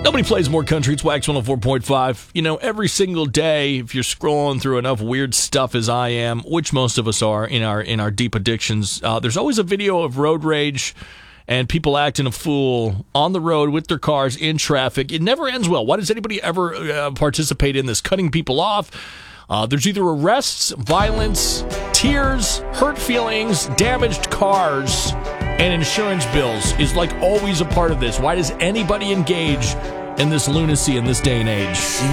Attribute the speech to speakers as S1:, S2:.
S1: Nobody plays more country. It's Wax 104.5. You know, every single day, if you're scrolling through enough weird stuff as I am, which most of us are in our deep addictions, there's always a video of road rage and people acting a fool on the road with their cars in traffic. It never ends well. Why does anybody ever participate in this? Cutting people off. There's either arrests, violence, tears, hurt feelings, damaged cars, and insurance bills is like always a part of this. Why does anybody engage in this lunacy in this day and age?